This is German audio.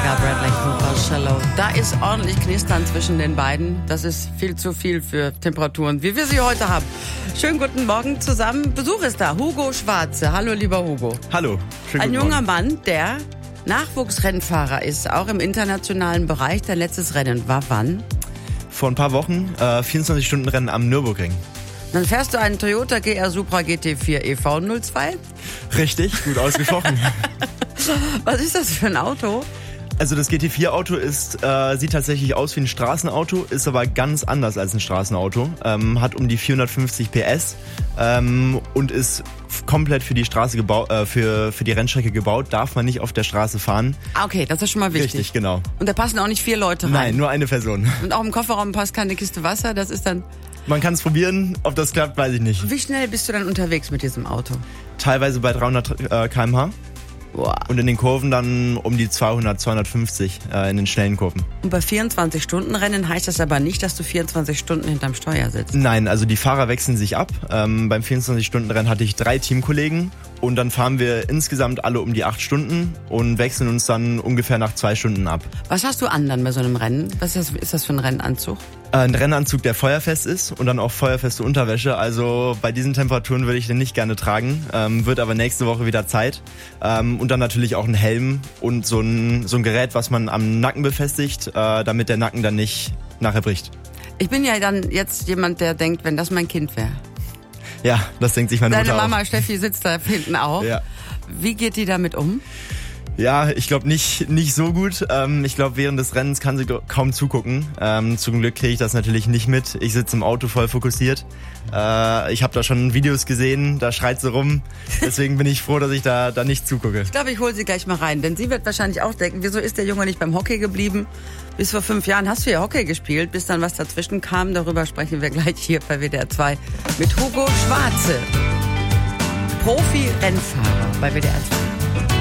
Gaga, Bradley Cooper, Shallow. Da ist ordentlich Knistern zwischen den beiden. Das ist viel zu viel für Temperaturen, wie wir sie heute haben. Schönen guten Morgen zusammen. Besuch ist da, Hugo Schwarze. Hallo, lieber Hugo. Hallo. Schönen Ein guten junger Morgen. Mann, der Nachwuchsrennfahrer ist, auch im internationalen Bereich. Dein letztes Rennen war wann? Vor ein paar Wochen 24-Stunden-Rennen am Nürburgring. Dann fährst du einen Toyota GR Supra GT4 EV02. Richtig, gut ausgesprochen. Was ist das für ein Auto? Also das GT4-Auto sieht tatsächlich aus wie ein Straßenauto, ist aber ganz anders als ein Straßenauto. Hat um die 450 PS und ist komplett für die Straße für die Rennstrecke gebaut. Darf man nicht auf der Straße fahren. Ah, okay, das ist schon mal wichtig. Richtig, genau. Und da passen auch nicht 4 Leute rein? Nein, nur eine Person. Und auch im Kofferraum passt keine Kiste Wasser, das ist dann... Man kann es probieren, ob das klappt, weiß ich nicht. Wie schnell bist du dann unterwegs mit diesem Auto? Teilweise bei 300 km/h. Boah. Und in den Kurven dann um die 200, 250 in den schnellen Kurven. Und bei 24-Stunden-Rennen heißt das aber nicht, dass du 24 Stunden hinterm Steuer sitzt. Nein, also die Fahrer wechseln sich ab. Beim 24-Stunden-Rennen hatte ich 3 Teamkollegen und dann fahren wir insgesamt alle um die 8 Stunden und wechseln uns dann ungefähr nach 2 Stunden ab. Was hast du an dann bei so einem Rennen? Was ist das für ein Rennanzug? Ein Rennanzug, der feuerfest ist und dann auch feuerfeste Unterwäsche. Also bei diesen Temperaturen würde ich den nicht gerne tragen. Wird aber nächste Woche wieder Zeit. Und dann natürlich auch ein Helm und so ein Gerät, was man am Nacken befestigt, damit der Nacken dann nicht nachher bricht. Ich bin ja dann jetzt jemand, der denkt, wenn das mein Kind wäre. Ja, das denkt sich meine Deine Mutter Mama auch. Steffi sitzt da hinten auch. Ja. Wie geht die damit um? Ja, ich glaube nicht so gut. Ich glaube, während des Rennens kann sie kaum zugucken. Zum Glück kriege ich das natürlich nicht mit. Ich sitze im Auto voll fokussiert. Ich habe da schon Videos gesehen, da schreit sie rum. Deswegen bin ich froh, dass ich da nicht zugucke. Ich glaube, ich hole sie gleich mal rein, denn sie wird wahrscheinlich auch denken, wieso ist der Junge nicht beim Hockey geblieben? Bis vor 5 Jahren hast du ja Hockey gespielt, bis dann was dazwischen kam. Darüber sprechen wir gleich hier bei WDR 2 mit Hugo Schwarze. Profi-Rennfahrer bei WDR 2.